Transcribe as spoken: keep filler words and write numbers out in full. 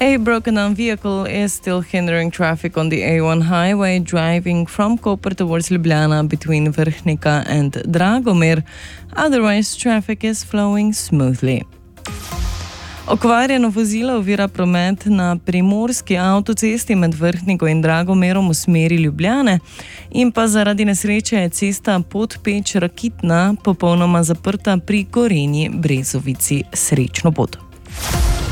A broken down vehicle is still hindering traffic on the A one highway driving from Koper towards Ljubljana between Vrhnika and Dragomir. Otherwise, traffic is flowing smoothly. Okvarjeno vozilo ovira promet na primorski avtocesti med Vrhniko in Dragomerom v smeri Ljubljane in pa zaradi nesreče je cesta Podpeč-Rakitna popolnoma zaprta pri Gorenji Brezovici. Srečno pot!